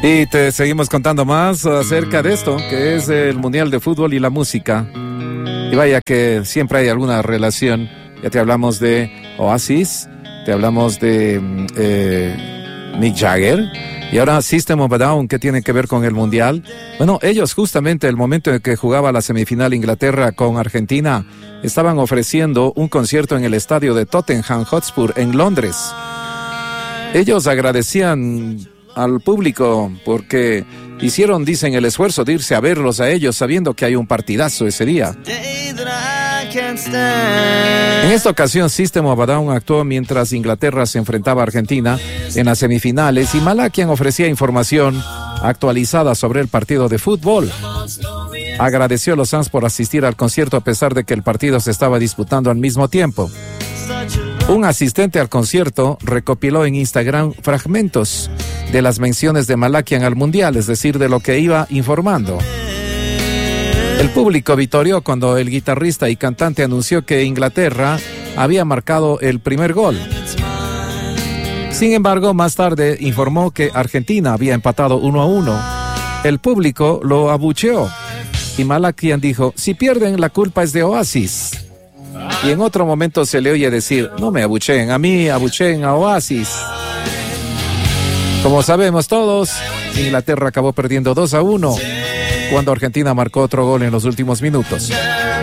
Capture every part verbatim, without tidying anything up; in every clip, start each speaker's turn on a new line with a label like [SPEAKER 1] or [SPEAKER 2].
[SPEAKER 1] Y te seguimos contando más acerca de esto, que es el Mundial de Fútbol y la música. Y vaya que siempre hay alguna relación. Ya te hablamos de Oasis, te hablamos de eh, Mick Jagger, y ahora System of a Down, que tiene que ver con el Mundial. Bueno, ellos justamente el momento en que jugaba la semifinal Inglaterra con Argentina, estaban ofreciendo un concierto en el estadio de Tottenham Hotspur en Londres. Ellos agradecían al público porque hicieron, dicen, el esfuerzo de irse a verlos a ellos sabiendo que hay un partidazo ese día. En esta ocasión System of a Down actuó mientras Inglaterra se enfrentaba a Argentina en las semifinales y Malakian ofrecía información actualizada sobre el partido de fútbol. Agradeció a los fans por asistir al concierto a pesar de que el partido se estaba disputando al mismo tiempo. Un asistente al concierto recopiló en Instagram fragmentos de las menciones de Malakian al Mundial, es decir, de lo que iba informando. El público vitoreó cuando el guitarrista y cantante anunció que Inglaterra había marcado el primer gol. Sin embargo, más tarde informó que Argentina había empatado uno a uno. El público lo abucheó y Malakian dijo: si pierden, la culpa es de Oasis. Y en otro momento se le oye decir: no me abucheen a mí, abucheen a Oasis. Como sabemos todos, Inglaterra acabó perdiendo dos a uno cuando Argentina marcó otro gol en los últimos minutos.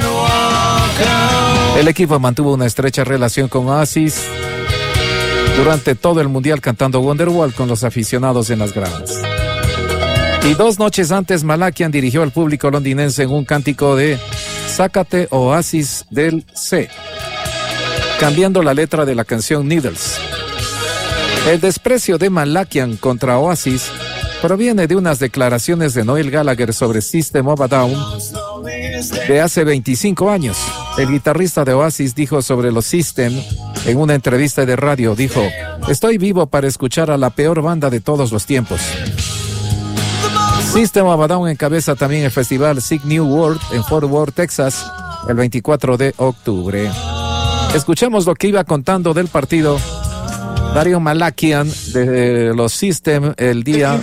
[SPEAKER 1] El equipo mantuvo una estrecha relación con Oasis durante todo el Mundial, cantando Wonderwall con los aficionados en las gradas. Y dos noches antes, Malakian dirigió al público londinense en un cántico de Sácate Oasis del C, cambiando la letra de la canción Needles. El desprecio de Malakian contra Oasis proviene de unas declaraciones de Noel Gallagher sobre System of a Down de hace veinticinco años. El guitarrista de Oasis dijo sobre los System en una entrevista de radio, dijo: estoy vivo para escuchar a la peor banda de todos los tiempos. System of a Down encabeza también el festival Seek New World en Fort Worth, Texas, el veinticuatro de octubre. Escuchemos lo que iba contando del partido Darío Malakian de los System el día.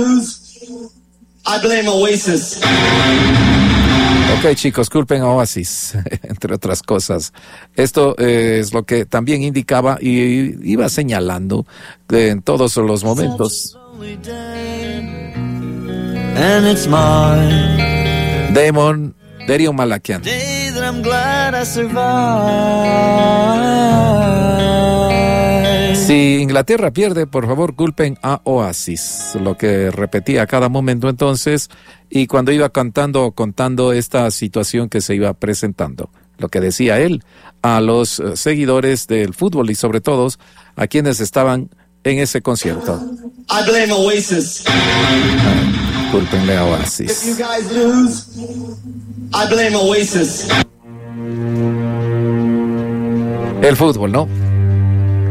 [SPEAKER 1] Ok, chicos, culpen a Oasis, entre otras cosas. Esto eh, es lo que también indicaba y iba señalando que en todos los momentos. Damon, Darío Malakian. Si Inglaterra pierde, por favor, culpen a Oasis, lo que repetía a cada momento entonces, y cuando iba cantando, contando esta situación que se iba presentando, lo que decía él a los seguidores del fútbol y sobre todo a quienes estaban en ese concierto.
[SPEAKER 2] I blame Oasis.
[SPEAKER 1] Culpenle a Oasis.
[SPEAKER 2] If you guys lose, I blame Oasis.
[SPEAKER 1] El fútbol, ¿no?